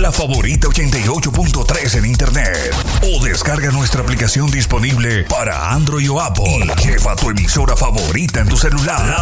La Favorita 88.3 en internet. O descarga nuestra aplicación disponible para Android o Apple. Lleva tu emisora favorita en tu celular.